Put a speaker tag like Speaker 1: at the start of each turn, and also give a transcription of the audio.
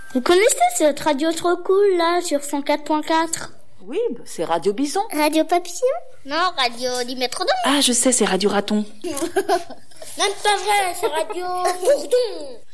Speaker 1: Vous connaissez cette radio trop cool là sur 104.4?
Speaker 2: Oui, c'est Radio Bison.
Speaker 1: Radio Papillon? Non, Radio du Métrodome.
Speaker 2: Ah, je sais, c'est Radio Raton.
Speaker 1: Même pas vrai, c'est Radio Bourdon.